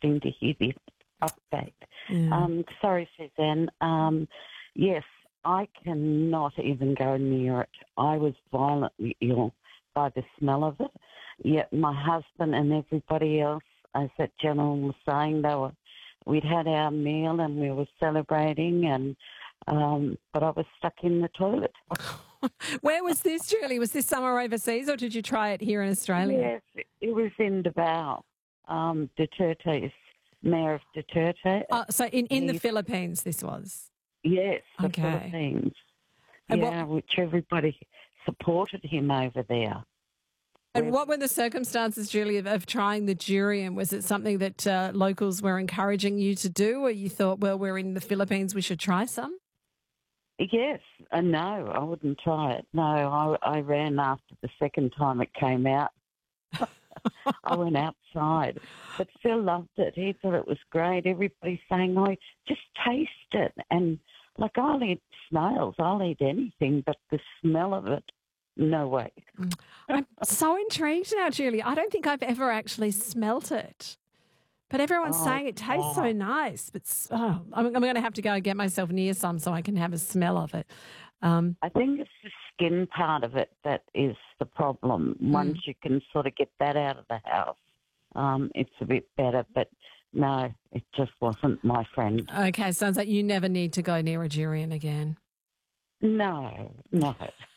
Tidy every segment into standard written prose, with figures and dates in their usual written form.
interesting to hear this update. Yeah. Sorry, Suzanne. Yes, I cannot even go near it. I was violently ill by the smell of it. Yet my husband and everybody else, as that gentleman was saying, we'd had our meal and we were celebrating, and but I was stuck in the toilet. Where was this, Julie? Was this somewhere overseas or did you try it here in Australia? Yes, it was in Davao, Duterte, Mayor of Duterte. So in the Philippines this was? Yes, the Okay. Philippines. And Which everybody supported him over there. And what were the circumstances, Julie, of trying the durian? Was it something that locals were encouraging you to do, or you thought, well, we're in the Philippines, we should try some? Yes, no, I wouldn't try it. No, I ran after the second time it came out. I went outside, but Phil loved it. He thought it was great. Everybody's saying, "Oh, just taste it." And like, I'll eat snails, I'll eat anything, but the smell of it, no way. I'm so intrigued now, Julie. I don't think I've ever actually smelt it. But everyone's saying it tastes so nice. But I'm going to have to go and get myself near some so I can have a smell of it. I think it's the skin part of it that is the problem. Once you can sort of get that out of the house, it's a bit better. But no, it just wasn't, my friend. Okay, sounds like you never need to go near a durian again. No. Go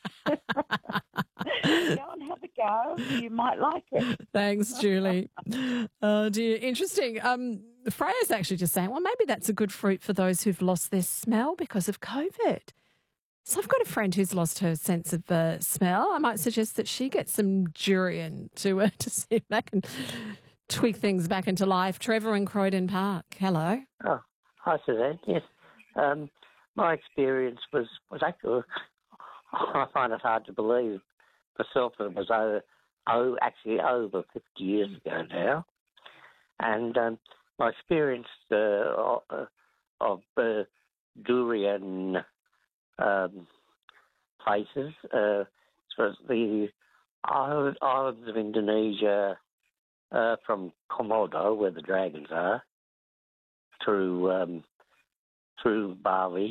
and have a go. You might like it. Thanks, Julie. Oh, dear. Interesting. Freya's actually just saying, well, maybe that's a good fruit for those who've lost their smell because of COVID. So I've got a friend who's lost her sense of smell. I might suggest that she gets some durian to see if that can tweak things back into life. Trevor in Croydon Park. Hello. Oh, hi, Suzanne. Yes. My experience was actually, I find it hard to believe myself that it was actually over 50 years ago now. And my experience of durian places was the islands of Indonesia, from Komodo, where the dragons are, through Bali,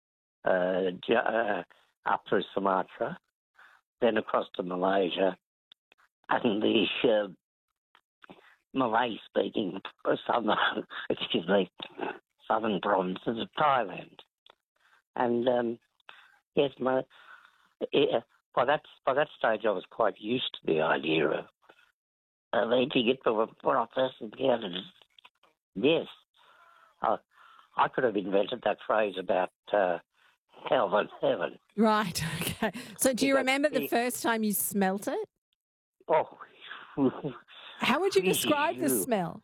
up through Sumatra, then across to Malaysia, and the Malay-speaking southern provinces of Thailand. And yes, by that stage I was quite used to the idea of eating it, but when I first encountered it, yes, I could have invented that phrase about hell and heaven. Right, okay. So do you remember the first time you smelt it? Oh. How would you describe the smell?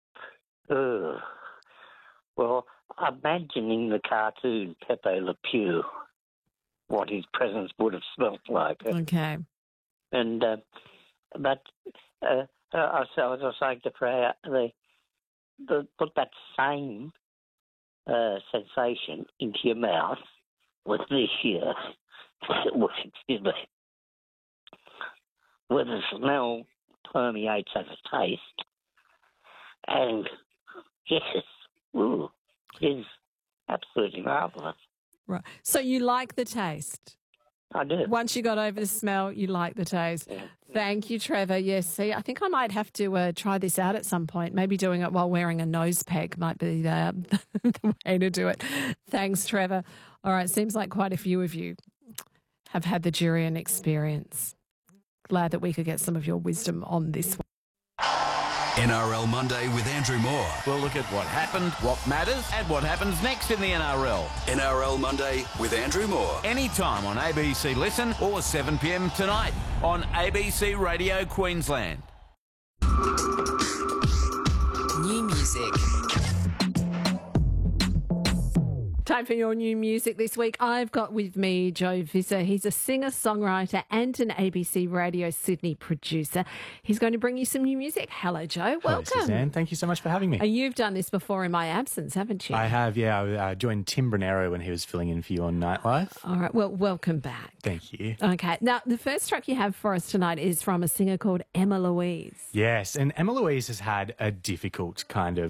Well, imagining the cartoon Pepe Le Pew, what his presence would have smelt like. Okay. And, but as I was saying to Freya, put that same sensation into your mouth with this year, excuse me, where the smell permeates as a taste, and yes, it is absolutely marvellous. Right. So you like the taste? I do. Once you got over the smell, you like the taste. Yeah. Thank you, Trevor. Yes, see, I think I might have to try this out at some point. Maybe doing it while wearing a nose peg might be the way to do it. Thanks, Trevor. All right, seems like quite a few of you have had the durian experience. Glad that we could get some of your wisdom on this one. NRL Monday with Andrew Moore. We'll look at what happened, what matters, and what happens next in the NRL. NRL Monday with Andrew Moore. Anytime on ABC Listen or 7 p.m. tonight on ABC Radio Queensland. New music. Time for your new music this week. I've got with me Joe Visser. He's a singer-songwriter and an ABC Radio Sydney producer. He's going to bring you some new music. Hello, Joe. Welcome. Hello, Suzanne. Thank you so much for having me. And you've done this before in my absence, haven't you? I have, yeah. I joined Tim Brunero when he was filling in for you on Nightlife. All right. Well, welcome back. Thank you. Okay. Now, the first track you have for us tonight is from a singer called Emma Louise. Yes, and Emma Louise has had a difficult kind of